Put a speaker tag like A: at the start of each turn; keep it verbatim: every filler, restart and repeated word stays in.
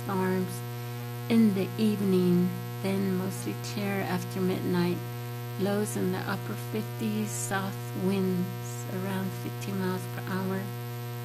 A: storms in the evening, then mostly clear after midnight. Lows in the upper fifties, south winds around fifty miles per hour.